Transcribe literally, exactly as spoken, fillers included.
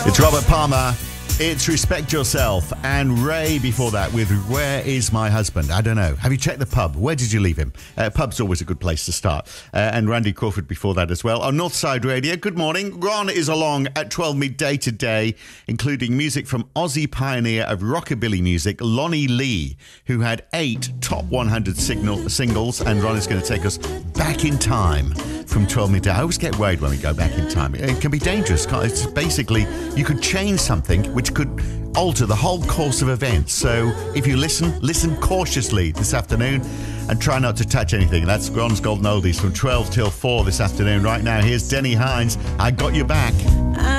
It's Robert Palmer. It's Respect Yourself. And Ray before that with Where Is My Husband? I don't know. Have you checked the pub? Where did you leave him? Uh, pub's always a good place to start. Uh, and Randy Crawford before that as well. On Northside Radio, good morning. Ron is along at twelve midday today, including music from Aussie pioneer of rockabilly music, Lonnie Lee, who had eight top one hundred signal, singles. And Ron is going to take us back in time from twelve midday. I always get worried when we go back in time. It can be dangerous. It's basically, you could change something which could alter the whole course of events. So if you listen, listen cautiously this afternoon and try not to touch anything. That's Ron's Golden Oldies from twelve till four this afternoon. Right now, here's Denny Hines. I Got Your Back.